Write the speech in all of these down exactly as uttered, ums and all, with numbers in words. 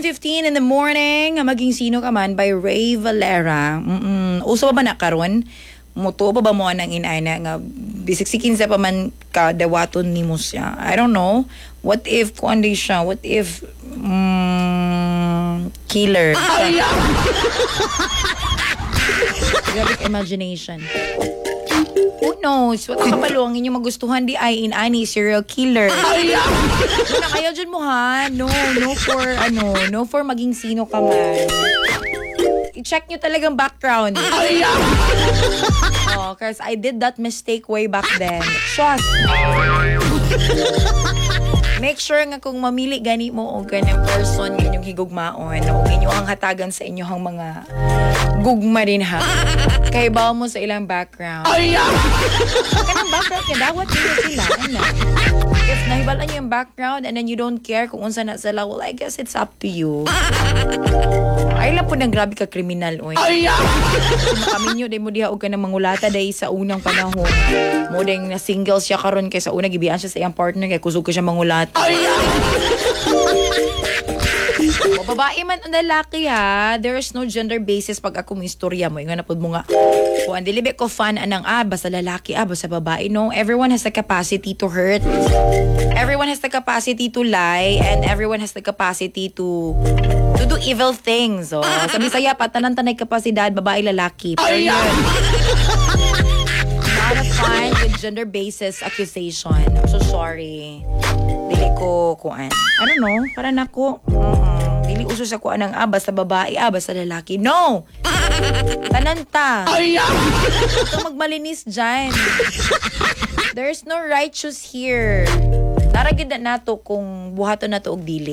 fifteen in the morning, Maging Sino Ka Man by Ray Valera. Mm-mm. Uso pa ba na karon? Muto pa ba mo nang inana nga bisiksikin sa pa man ka dawaton ni mo siya? I don't know. What if kuandi siya? What if mm, killer? Grabe imagination. Who knows? What ang kapalungin yung magustuhan di ay in ani serial killer. Wala kayo dyan mo ha. No, no for ano, no for maging sino ka man. I-check nyo talagang background. Oh, cause I did that mistake way back then. Trust. Make sure nga kung mamili gani mo o ganang person inyong higugmaon o inyong hatagan sa inyong mga gugma din ha. Kaya bawa mo sa ilang background. Kanang background niya, dawat nyo sila. Ano? If nahibalan nyo yung background and then you don't care kung unsa na sila, well, I guess it's up to you. Ay lang po ng grabe ka kriminal, oy. Makamin nyo, day mo diha o ka ng mangulata day sa unang panahon. Mo day na single siya karon kay sa una, gibiyaan siya sa iyang partner, kaya kusog ko siya mangulata. O, babae man ang lalaki ha, there's no gender basis pag ako mo istorya mo. Yung nga napod mo nga, kung ang dilibit ko fan anang ah, basta lalaki ah, basta babae. No, everyone has the capacity to hurt. Everyone has the capacity to lie and everyone has the capacity to to do evil things. Oh. Sa Bisaya pa, tanan-tanay kapasidad, babae, lalaki. Pero yun, not a fine with gender basis accusation. I'm so sorry. Dili ko kuan. I don't know, para nako. Mm-mm. Dili uso sa kuan ng ah, basta babae, ah, basta lalaki. No! Tananta. Ito magmalinis dyan. There's no righteous here. Naragid na nato kung buhaton na to og dili.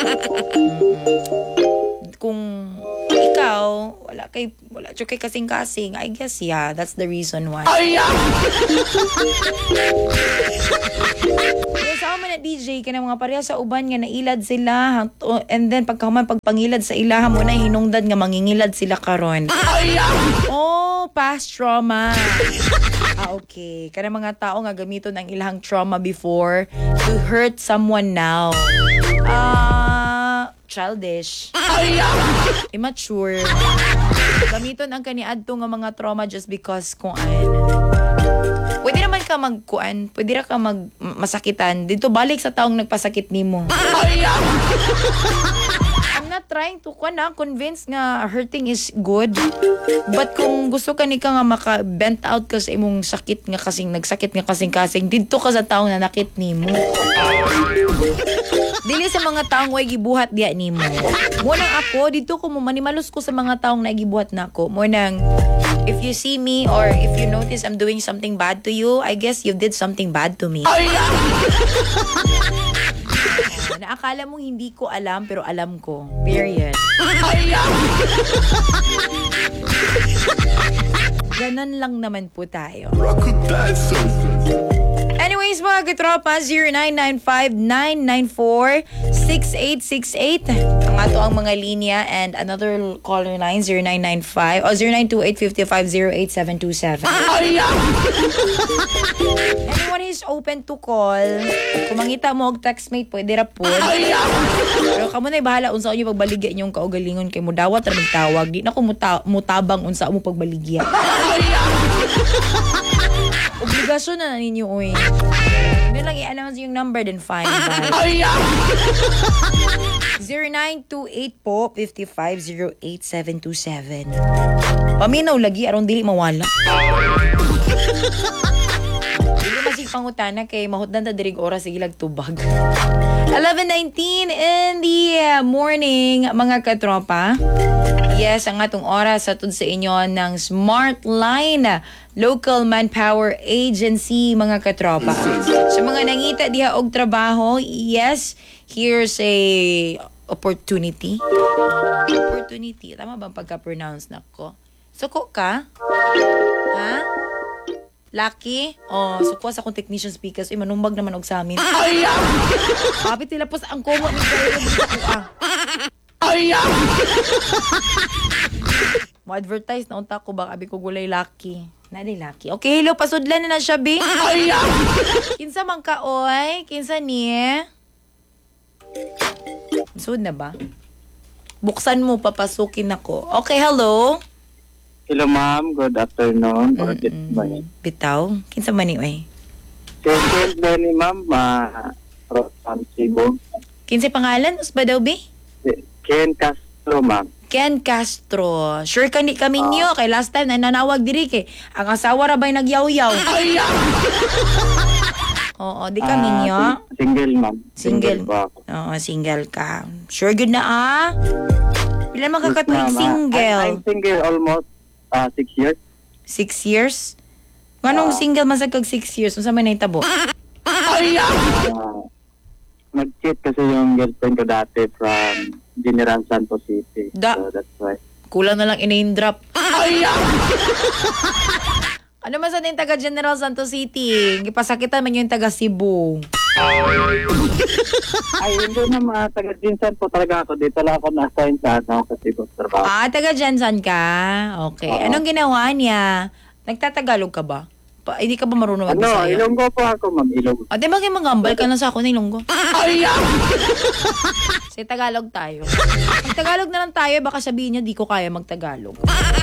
Kung ikaw, wala kay, wala kay kasing-kasing, I guess, yeah, that's the reason why. Kaya sa man na D J, ka na mga pareha sa uban nga nailad sila, and then pagkaman pagpangilad sa ilaha mo na hinungdan nga mangingilad sila karon. Oh, past trauma. Ah, okay. Kana mga tao nga gamiton ang ilahang trauma before to hurt someone now. Ah, childish. Immature. Gamiton ang kaniadto nga mga trauma just because kung ano. Pwede naman ka magkuan, pwede ra ka mag masakitan. Dito balik sa taong nagpasakit nimo. I'm not trying to kuan na convince nga hurting is good. But kung gusto ka ni ka nga maka-bent out ka sa imong sakit nga kasing nagsakit nga kasing-kasing, dito ka sa taong nanakit nimo. Dili sa mga taong way gibuhat diya nimo. Mo nang ako dito ko mo manimalos ko sa mga taong nagibuhat nako. Mo nang if you see me or if you notice I'm doing something bad to you, I guess you did something bad to me. Naakala mong hindi ko alam pero alam ko. Period. Ganon lang naman po tayo. Anyways, mga katropa, zero nine nine five nine nine four six eight six eight. Ang ato ang mga linya and another caller line zero nine nine five o zero nine two eight five five zero eight seven two seven. Anyone is open to call. Kung mangita mo og textmate, pwede ra po. Pero kamo na bahala unsa unyo pagbaligya inyong kaugalingon kay mo dawat ra magtawag. Di na ko muta- mutabang unsa mo pagbaligya. Obligasyon na, na ninyo, uy. Hindi lang i-announce yung number, then fine. zero nine two eight po, five five zero eight seven two seven. Paminaw lagi, arong dili mawala. Hindi masig pangutana kay mahutdan ta dirig oras sige tubag. eleven nineteen in the morning, mga katropa. Yes, ang atong oras sa tud sa inyo ng Smart Line Local Manpower Agency, mga katropa. Sa mga nangita diha og trabaho, yes, here's a opportunity. Opportunity. Tama ba ang pagka-pronounce na ko? Suko ka? Ha? Lucky? Oh, suko sa akong technician speakers. Uy, manumbag naman og sa amin. Kapit nila po sa ang komo ni Kayo. Mo-advertise na unta ko baka abi ko gulay Lucky. Nadi Lucky. Okay, hello, pasudlan na na siya, Bi. Kinsa man ka, oy? Kinsa ni? Sud na ba? Buksan mo, papasukin ako. Okay, hello? Hello ma'am, good afternoon. Or good Mm-mm. morning. Bitaw? Kinsa man ni, oy? Second ni ma'am, uh, Rosan Cebu. Kinsa pangalan? Usba daw, be? Ken Castro ma'am. Ken Castro. Sure ka ni kami niyo. Kay last time, nananawag diri kay. Ang asawa ra ba'y nagyaw-yaw? Oo, di kami Ah, niyo. sing- single ma'am. Single. po ako. Oo, single ka. Sure good na ah? Pila makakatuig Yes, ma'am. Ah, single? I'm, I'm single almost uh, six years. Six years? Nganong Ah. single masag kag six years? Unsa man nahitabo? Uh, nag-cheat kasi yung girlfriend ko dati from General Santos City. Da- So that's why. Kulang na lang in-name drop. Ano man sa din taga General Santos City? Gipasakitan man yung taga Cebu. Ay, hindi na mga taga-Jinsan po talaga ako. Dito lang ako na-assign sa ano kasi po trabaho. Ah, taga Jensan ka? Okay. Oo. Anong ginawa niya? Nagtatagalog ka ba? Pa, hindi ka ba marunong Ano, mag-Bisaya? Ilonggo po ako, ma'am. Ilonggo. O, di ba kayo mag-ambal ka na sa ako ng Ilonggo? Sa Tagalog tayo. Mag-Tagalog na lang tayo, baka sabihin niya di ko kaya mag-Tagalog.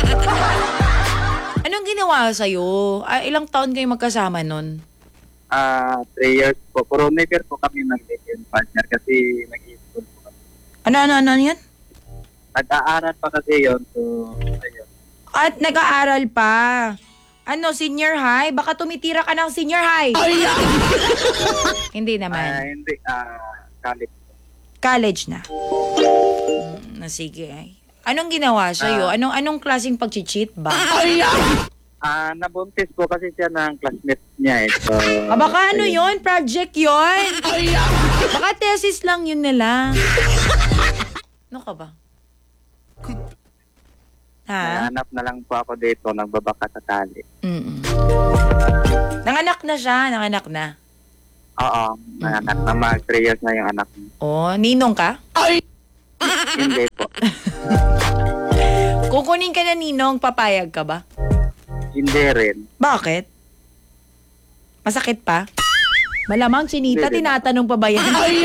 Anong ginawa sa'yo? Ah, ilang taon kayo magkasama nun? Ah, three years po. Pero never po kami nag-live partner kasi nag-i-school po kami. Ano, ano, ano yan? Nag-aaral pa kasi yun. So, ayun. At nag-aaral pa. Ano, senior high? Baka tumitira ka ng senior high. Hindi Ah, naman. hindi. Ah, college. College na. Mm, na sige. Anong ginawa sa'yo? Ah. Anong anong klaseng pag-cheat ba? Ah, nabuntis po kasi siya ng classmate niya eh. So, Ah, baka ano ayun. yon, project yon. Baka thesis lang yun nila. Ano ka ba? Ha? Nahanap na lang po ako dito, nagbabaka sa tali. Mm-mm. Nanganak na siya, nanganak na. Oo, nanganak na mag three years na yung anak niya. Oh, ninong ka? Hindi po. Kukunin ka na ninong, papayag ka ba? Hindi rin. Bakit? Masakit pa? Malamang sinita, Hindi, hindi. tinatanong pa ba yan?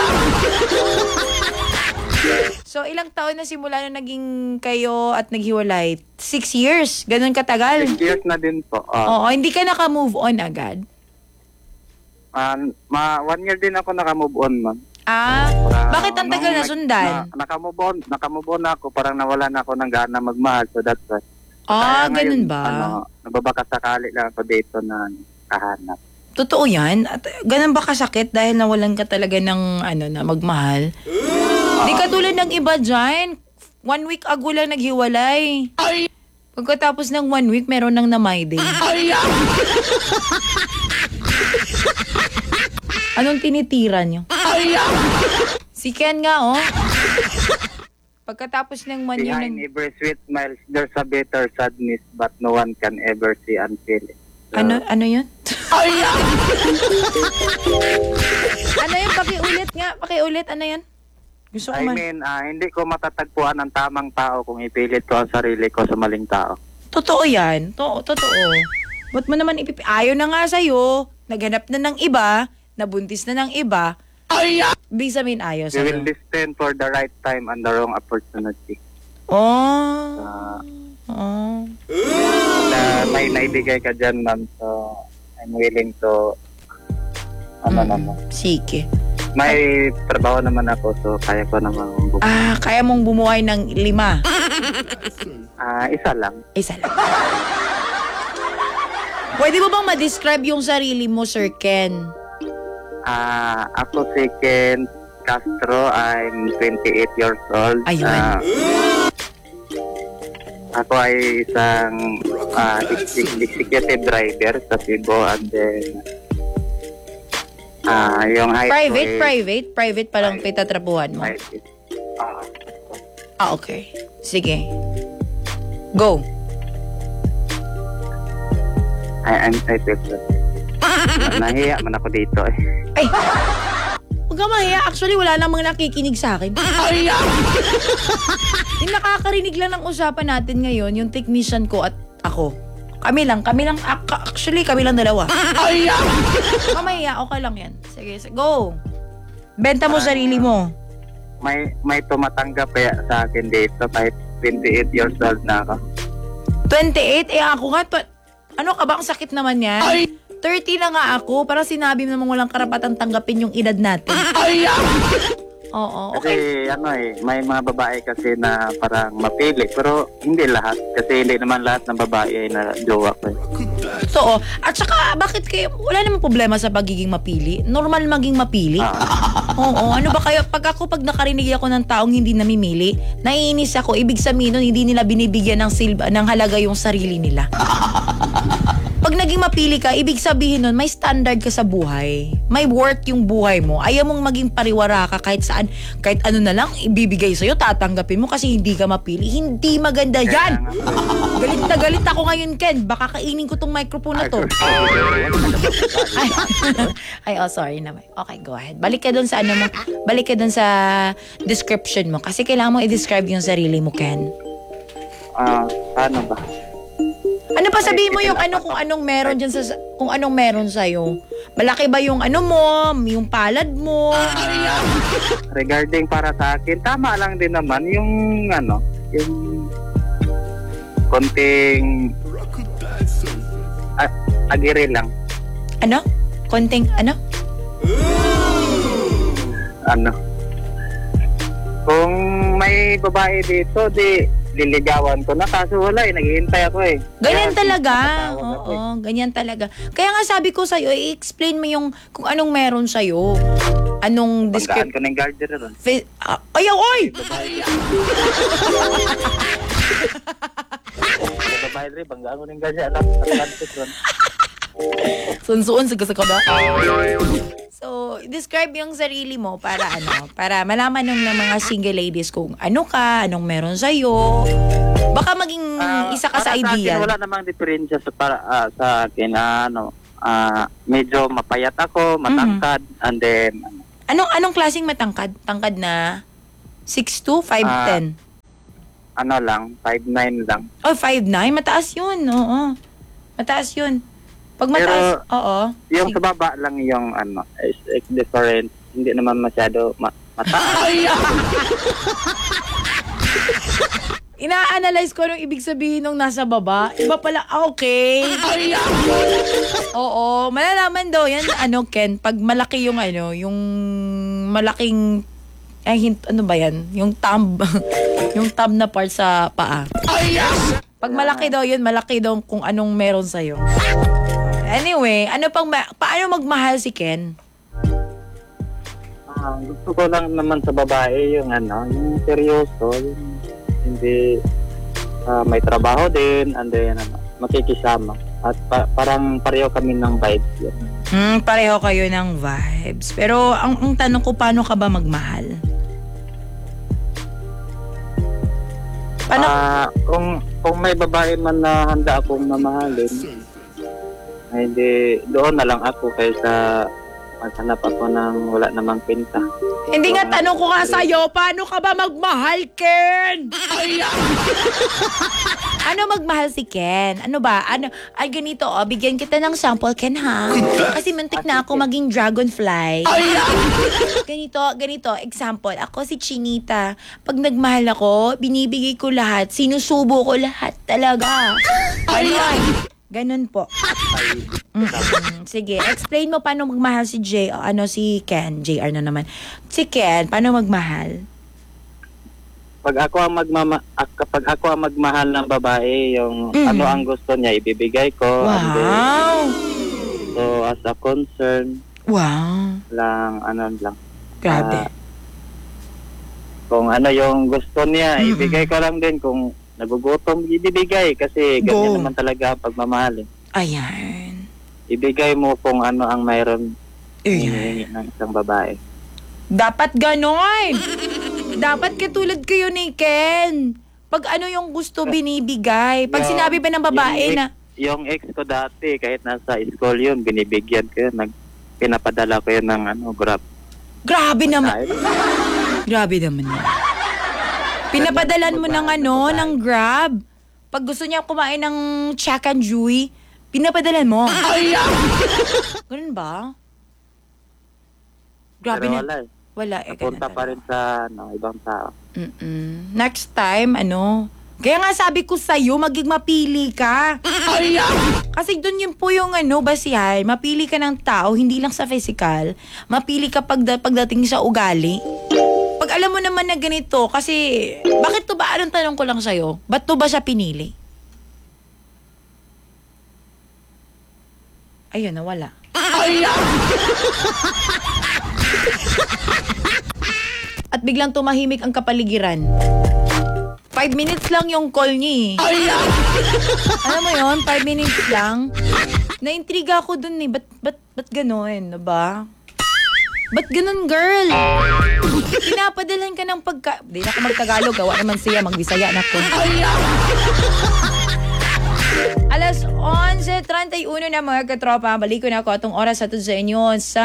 So, ilang taon na simula na naging kayo at naghiwalay? Six years? Ganun katagal? Six years na din po. Oo. Oo, hindi ka naka-move on agad? Ah, ma one year din ako naka-move on, ma'am. Ah, Para- bakit ang tagal nung na sundan? Na, naka-move on, naka-move on na ako, parang nawala na ako ng gana magmahal, so that's why. Ah, Kaya ganun ngayon, ba? Ano, nagbabaka sakali lang ako dito na kahanap. Totoo yan? At ganun ba kasakit dahil nawalan ka talaga ng ano na magmahal? Di ka tulad ng iba dyan. One week ago lang naghiwalay. Pagkatapos ng one week, meron nang namay din. Anong tinitira nyo? Si Ken nga, oh. Pagkatapos ng one year, Behind nag- every sweet smile, there's a bitter sadness, but no one can ever see and feel it. So, ano, ano yun? Ano yun? Pakiulit nga. Pakiulit. Ano yun? Gusto ko I man. mean, ah, hindi ko matatagpuan ang tamang tao kung ipilit ko ang sarili ko sa maling tao. Totoo yan. To totoo. Ba't mo naman ipipi... Ayaw na nga sa'yo. Naghanap na ng iba. Nabuntis na ng iba. Ibig sabihin ayaw We will sa'yo. listen for the right time and the wrong opportunity. Oh. Ah, Oh. na may naibigay ka dyan, ma'am. So, I'm willing to, ano Mm. naman. Sige. May trabaho naman ako, so kaya ko naman. bu- Ah, kaya mong bumuhay ng lima. Ah, isa lang. Isa lang. Pwede mo bang ma-describe yung sarili mo, Sir Ken? Ah, ako si Ken Castro. I'm twenty-eight years old. Ayun. Ah, ako ay isang ah, ex- ex- executive driver sa Cebu, and then ah, yung height Private, ko is private? Private pa lang Private. pitatrapuhan mo? height is, ah, Ah, okay. Sige. Go. I, I'm excited. Nahiya man ako dito eh. Ay! Huwag ka mahiya. Actually, wala namang nakikinig sa akin. Yung nakakarinig lang ng usapan natin ngayon, yung technician ko at ako. Kami lang. Kami lang. ak- Actually, kami lang dalawa. Huwag ka mahiya. Okay lang yan. Sige, sige. Go. Benta mo sarili mo. may may tumatanggap kaya sa akin dito kahit twenty-eight years old na ako. twenty-eight? Eh ako nga, tw- ano ka ba? Ang sakit naman yan. thirty na nga ako. Parang sinabi mo namang walang karapatang tanggapin yung edad natin. Oo, Kasi okay. ano eh, may mga babae kasi na parang mapili. Pero hindi lahat. Kasi hindi naman lahat ng babae ay na jowa ko. eh. Totoo. At saka, bakit kayo, wala namang problema sa pagiging mapili. Normal maging mapili. Oo, ano ba kayo, pag ako, pag nakarinig ako ng taong hindi namimili, naiinis ako, ibig sabihin nun, hindi nila binibigyan ng silba, ng halaga yung sarili nila. Pag naging mapili ka, ibig sabihin nun, may standard ka sa buhay. May worth yung buhay mo. Ayaw mong maging pariwara ka kahit saan, kahit ano na lang, ibibigay sa'yo, tatanggapin mo kasi hindi ka mapili. Hindi maganda yan! Galit na galit ako ngayon, Ken. Baka kainin ko tong microphone na to. Ay, ay, oh, sorry naman. Okay, go ahead. Balik ka dun sa ano mo, balik ka dun sa description mo. Kasi kailangan mo i-describe yung sarili mo, Ken. Ah, paano ba? Ano pa sabihin mo yung ano kung anong meron dyan sa kung anong meron sa'yo? Malaki ba yung ano mo, yung palad mo? Regarding para sa akin, tama lang din naman yung ano, yung konting a- agiri lang. Ano? Konting ano? Ano? Kung may babae dito, di liligawan ko na. Kaso wala eh, naghihintay ako eh. Ganyan Kaya, talaga. napatawag ako Oo, ganyan talaga. Kaya nga sabi ko sa'yo, i-explain mo yung kung anong meron sa'yo. Anong eh. Pagkaan description. ko ng gardener ron. Fi- ah, ayaw, oy! Babae rin, banggaan ko ng gardener. Atlantic ron. Sunsuon, sige-sige ba? So, describe yung sarili mo para ano, para malaman ng, ng mga single ladies kung ano ka, anong meron sa'yo. Baka maging Ah, isa ka sa para ideal. akin, wala namang diferensya sa, para, ah, sa akin. ah, ano, ah, medyo mapayat ako, matangkad, and then, Anong anong klaseng matangkad? Tangkad na six two, five ten? ano lang, five nine lang. Oh, five nine? Mataas yun. Oo. Mataas yun. Pag mataas, oo. Yung Sige. sa baba lang yung ano, is, is different. Hindi naman masyado ma- mataas. Ina-analyze ko anong ibig sabihin nung nasa baba. Iba pala, ah, okay. Oo, malalaman daw yan, ano, Ken, pag malaki yung ano, yung malaking, ay, hint, ano ba yan? Yung thumb, yung thumb na part sa paa. Pag malaki daw yun, malaki daw kung anong meron sa'yo. Anyway, ano pang, ma- paano magmahal si Ken? Ah, gusto ko lang naman sa babae yung ano, yung seryoso, yung hindi ah, may trabaho din, and then ano, makikisama. At pa- parang pareho kami ng vibes. Yun. Hmm, pareho kayo ng vibes. Pero ang, ang tanong ko, paano ka ba magmahal? Paano? Ah, kung kung may babae man na handa akong mamahalin, ay di, doon na lang ako kaysa maghanap ako ng wala namang pinta. Hindi nga tanong ko nga sa'yo, paano ka ba magmahal, Ken? Ano magmahal si Ken? Ano ba? Ano? Ay, ganito, oh, bigyan kita ng sample, Ken, ha? Kasi muntik na ako maging dragonfly. Ganito, ganito, example. Ako si Chinita. Pag nagmahal ako, binibigay ko lahat. Sinusubo ko lahat talaga. Ganun. Ganun po. Mm-mm. Sige, explain mo paano magmahal si J, o ano si Ken, J R na naman. Si Ken, paano magmahal? Pag ako ang magmama ak- kapag ako ang magmahal ng babae, yung Mm. ano ang gusto niya ibibigay ko. And then, Wow! so as a concern Wow! lang ano lang. Grabe. ah, kung ano yung gusto niya, Mm-mm. ibigay ko lang din. Kung nagugutom, ibibigay kasi Go. ganyan naman talaga ang pagmamahal. eh. Ayan. Ibigay mo kung ano ang mayroon Ayan. hinihingi ng isang babae. Dapat ganon. Dapat katulad kayo ni Ken. Pag ano yung gusto binibigay. Pag Yung- sinabi ba ng babae yung na, ex, yung ex ko dati, kahit nasa school yun, binibigyan ko yun. Nag, pinapadala ko yun ng ano, grab. grabe naman. Kahit, Grabe naman yun. Pinapadalan mo ng ano, ng Grab. Pag gusto niya kumain ng Chak and Joy, pinapadalan mo. Ganun ba? Grabe pero na. wala eh. Wala eh. Punta ganun pa rin sa ano, ibang tao. Mm-mm. Next time, ano, kaya nga sabi ko sa'yo, maging mapili ka. Kasi doon yun po yung ano, basihan. Mapili ka ng tao, hindi lang sa physical. Mapili ka pagda- pagdating sa ugali. Pag alam mo naman na ganito, kasi, bakit to ba? Anong tanong ko lang sa'yo? Ba't to ba siya pinili? Ayun, nawala. At biglang tumahimik ang kapaligiran. Five minutes lang yung call niya eh. Alam mo yon, five minutes lang. Naintriga ako dun eh. Ba't, ba't, ba't gano'n, diba? Ba't ganun, girl? Pinapadalan ka ng pagka... Di na ako magtagalog, gawa naman siya, magbisaya na ko. Alas onse treinta y uno na mga katropa. Balik ko na ako atong oras sa to sa inyo sa...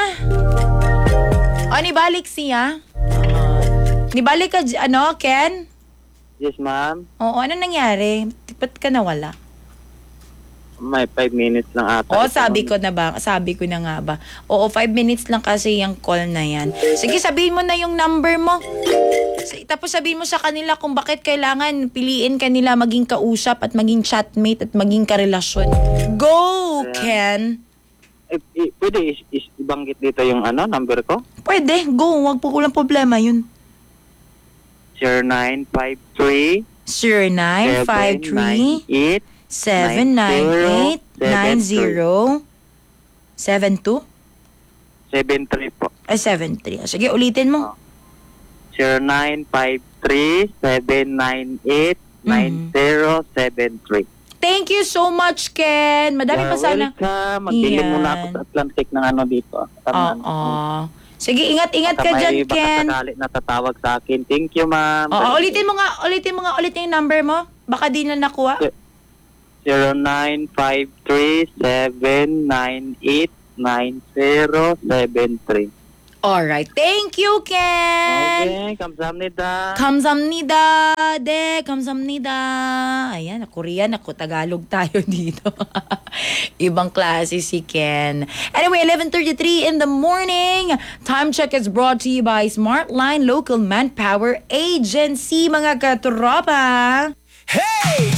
O, nibalik siya. Nibalik ka, ano, Ken? Yes, ma'am. Oo, ano nangyari? Ba't ka nawala? May five minutes lang ata. Oo, ito, sabi ma'am. ko na ba? Sabi ko na nga ba? Oo, five minutes lang kasi yung call na yan. Sige, sabihin mo na yung number mo. S- Tapos sabihin mo sa kanila kung bakit kailangan piliin kanila maging kausap at maging chatmate at maging karelasyon. Go, Ken! Eh, eh, pwede is, is, ibanggit dito yung ano, number ko? Pwede, go. Huwag po kulang problema yun. zero nine five three zero nine five three eight seven nine eight nine zero seven two seven three po. ay seven three. Sige, ulitin mo. zero nine five three seven nine eight nine zero seven three. Thank you so much, Ken. Madami pa sana. Welcome. Magdilim Yan. muna ako sa Atlantic ng ano dito. Oo. Sige, ingat-ingat ka Baka dyan, may baka Ken. sakali na tatawag sa akin. Thank you, ma'am. Oo, ulitin mo nga, ulitin mo nga ulit yung number mo. Baka di na nakuha. zero nine five three seven nine eight nine zero seven three. Alright. Thank you, Ken. Okay, kamsahamnida. Kamsamnida, de, kamsamnida. Ayan, Korean ako, Tagalog tayo dito. Ibang klase si Ken. Anyway, eleven thirty-three in the morning. Time check is brought to you by Smartline Local Manpower Agency, mga katropa. Hey!